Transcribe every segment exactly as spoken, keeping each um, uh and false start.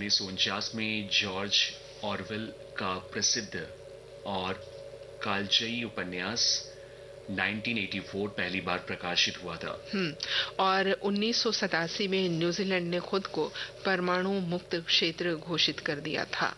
उन्नीस सौ उनचास में जॉर्ज ऑरवेल का प्रसिद्ध और कालजयी उपन्यास उन्नीस सौ चौरासी पहली बार प्रकाशित हुआ था। हम्म और उन्नीस सौ सतासी में न्यूजीलैंड ने खुद को परमाणु मुक्त क्षेत्र घोषित कर दिया था।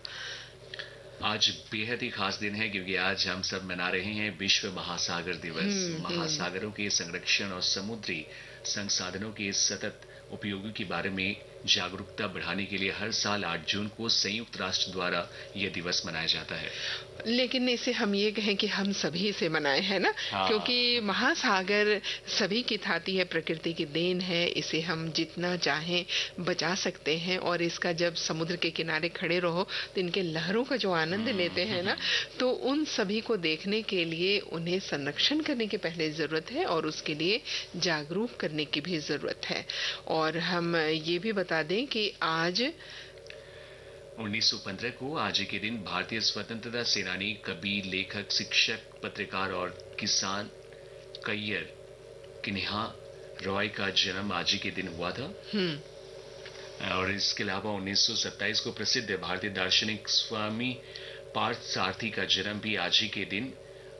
आज बेहद ही खास दिन है क्योंकि आज हम सब मना रहे हैं विश्व महासागर दिवस। महासागरों के संरक्षण और समुद्री संसाधनों के सतत उपयोग के बारे में जागरूकता बढ़ाने के लिए हर साल आठ जून को संयुक्त राष्ट्र द्वारा यह दिवस मनाया जाता है। लेकिन इसे हम ये कहें कि हम सभी से मनाए हैं ना, हाँ। क्योंकि महासागर सभी की थाती है, प्रकृति की देन है, इसे हम जितना चाहें बचा सकते हैं। और इसका जब समुद्र के किनारे खड़े रहो तो इनके लहरों का जो आनंद लेते हैं ना, तो उन सभी को देखने के लिए उन्हें संरक्षण करने की पहले जरूरत है और उसके लिए जागरूक करने की भी जरूरत है। और हम ये भी बता दें कि आज उन्नीस सौ पंद्रह को आज के दिन भारतीय स्वतंत्रता सेनानी, कवि, लेखक, शिक्षक, पत्रकार और किसान कैयर किन्हा रॉय का जन्म आज के दिन हुआ था। और इसके अलावा उन्नीस सौ सत्ताईस को प्रसिद्ध भारतीय दार्शनिक स्वामी पार्थसारथी का जन्म भी आज ही के दिन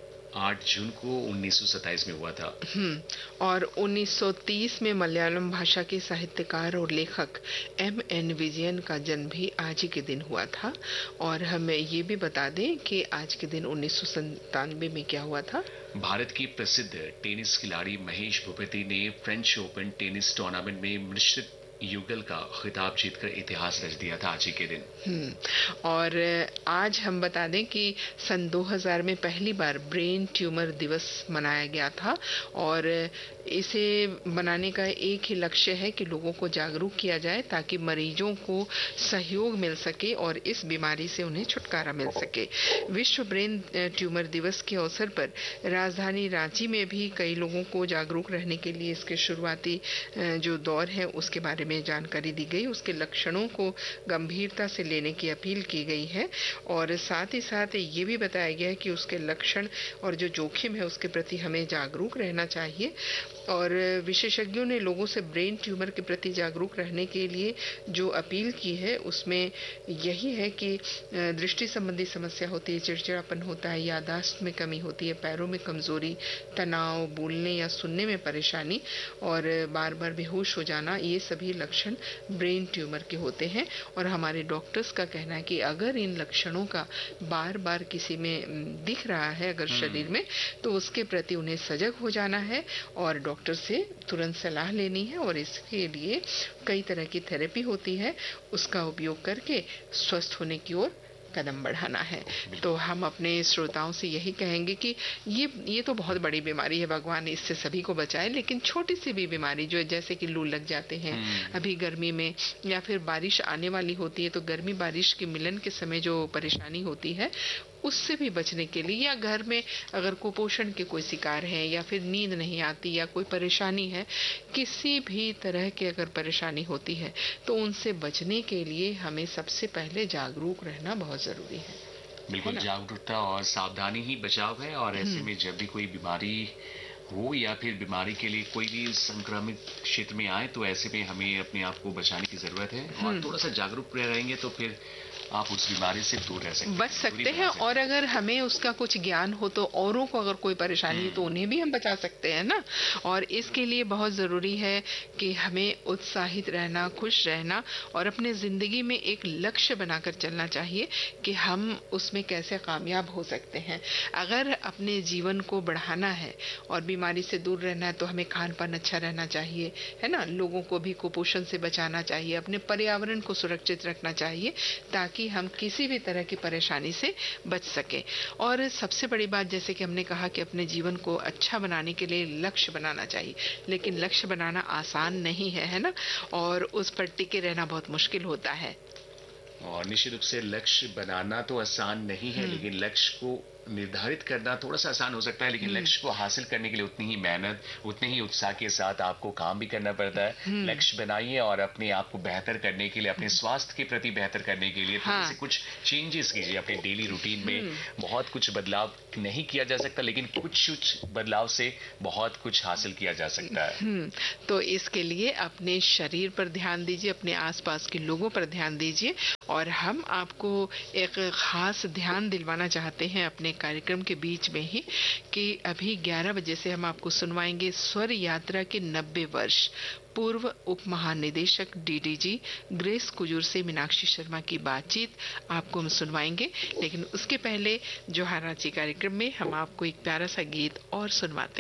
आठ जून को उन्नीस सौ सत्ताईस में हुआ था। और उन्नीस सौ तीस में मलयालम भाषा के साहित्यकार और लेखक एम एन विजयन का जन्म भी आज ही के दिन हुआ था। और हमें ये भी बता दें कि आज के दिन उन्नीस सौ संतानवे में क्या हुआ था। भारत के प्रसिद्ध टेनिस खिलाड़ी महेश भूपति ने फ्रेंच ओपन टेनिस टूर्नामेंट में मिश्रित युगल का खिताब जीतकर इतिहास रच दिया था आज ही के दिन। और आज हम बता दें कि सन दो हज़ार में पहली बार ब्रेन ट्यूमर दिवस मनाया गया था। और इसे मनाने का एक ही लक्ष्य है कि लोगों को जागरूक किया जाए ताकि मरीजों को सहयोग मिल सके और इस बीमारी से उन्हें छुटकारा मिल सके। विश्व ब्रेन ट्यूमर दिवस के अवसर पर राजधानी रांची में भी कई लोगों को जागरूक रहने के लिए इसके शुरुआती जो दौर है उसके बारे में जानकारी दी गई, उसके लक्षणों को गंभीरता से लेने की अपील की गई है। और साथ ही साथ ये भी बताया गया है कि उसके लक्षण और जो जोखिम है उसके प्रति हमें जागरूक रहना चाहिए। और विशेषज्ञों ने लोगों से ब्रेन ट्यूमर के प्रति जागरूक रहने के लिए जो अपील की है उसमें यही है कि दृष्टि संबंधी समस्या होती है, चिड़चिड़ापन होता है, याददाश्त में कमी होती है, पैरों में कमजोरी, तनाव, बोलने या सुनने में परेशानी और बार बार बेहोश हो जाना, ये सभी लक्षण ब्रेन ट्यूमर के होते हैं। और हमारे डॉक्टर्स का कहना है कि अगर इन लक्षणों का बार बार किसी में दिख रहा है अगर शरीर में, तो उसके प्रति उन्हें सजग हो जाना है और डॉक्टर से तुरंत सलाह लेनी है। और इसके लिए कई तरह की थेरेपी होती है, उसका उपयोग करके स्वस्थ होने की ओर कदम बढ़ाना है। तो हम अपने श्रोताओं से यही कहेंगे कि ये ये तो बहुत बड़ी बीमारी है, भगवान इससे सभी को बचाए, लेकिन छोटी सी भी बीमारी जो जैसे कि लू लग जाते हैं अभी गर्मी में, या फिर बारिश आने वाली होती है तो गर्मी बारिश के मिलन के समय जो परेशानी होती है उससे भी बचने के लिए, या घर में अगर कुपोषण के कोई शिकार है या फिर नींद नहीं आती या कोई परेशानी है, किसी भी तरह की अगर परेशानी होती है तो उनसे बचने के लिए हमें सबसे पहले जागरूक रहना बहुत जरूरी है। बिल्कुल, जागरूकता और सावधानी ही बचाव है। और ऐसे में जब भी कोई बीमारी हो या फिर बीमारी के लिए कोई भी संक्रमित क्षेत्र में आए तो ऐसे में हमें अपने आप को बचाने की जरूरत है। और थोड़ा सा जागरूक रहेंगे तो फिर आप उस बीमारी से दूर रह सकते बच सकते हैं। और अगर हमें उसका कुछ ज्ञान हो तो औरों को अगर कोई परेशानी है तो उन्हें भी हम बचा सकते हैं ना। और इसके लिए बहुत जरूरी है कि हमें उत्साहित रहना, खुश रहना और अपने जिंदगी में एक लक्ष्य बनाकर चलना चाहिए कि हम उसमें कैसे कामयाब हो सकते हैं। अगर अपने जीवन को बढ़ाना है और बीमारी से दूर रहना है तो हमें खान पान अच्छा रहना चाहिए, है ना। लोगों को भी कुपोषण से बचाना चाहिए, अपने पर्यावरण को सुरक्षित रखना चाहिए ताकि कि हम किसी भी तरह की परेशानी से बच सके। और सबसे बड़ी बात, जैसे कि हमने कहा कि अपने जीवन को अच्छा बनाने के लिए लक्ष्य बनाना चाहिए, लेकिन लक्ष्य बनाना आसान नहीं है, है ना। और उस पर टिके रहना बहुत मुश्किल होता है। और निश्चित रूप से लक्ष्य बनाना तो आसान नहीं है, लेकिन लक्ष्य को निर्धारित करना थोड़ा सा आसान हो सकता है, लेकिन लक्ष्य को हासिल करने के लिए उतनी ही मेहनत, उतने ही उत्साह के साथ आपको काम भी करना पड़ता है। लक्ष्य बनाइए और अपने आप को बेहतर करने के लिए, अपने स्वास्थ्य के प्रति बेहतर करने के लिए थोड़े से कुछ चेंजेस कीजिए अपने डेली रूटीन में। बहुत कुछ बदलाव नहीं किया जा सकता, लेकिन कुछ कुछ बदलाव से बहुत कुछ हासिल किया जा सकता है। तो इसके लिए अपने शरीर पर ध्यान दीजिए, अपने आसपास के लोगों पर ध्यान दीजिए, और हम आपको एक खास ध्यान दिलवाना चाहते हैं अपने कार्यक्रम के बीच में ही कि अभी ग्यारह बजे से हम आपको सुनवाएंगे स्वर यात्रा के नब्बे वर्ष पूर्व उप महानिदेशक डीडीजी ग्रेस कुजूर से मीनाक्षी शर्मा की बातचीत आपको हम सुनवाएंगे। लेकिन उसके पहले जोहार रांची कार्यक्रम में हम आपको एक प्यारा सा गीत और सुनवाते हैं।